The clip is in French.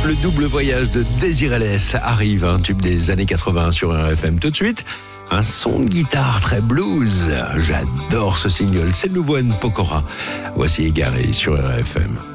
Le double voyage de Désiré-Less arrive, un tube des années 80 sur RFM. Tout de suite, un son de guitare très blues. J'adore ce single, c'est le nouveau N. Pokora. Voici Égaré sur RFM.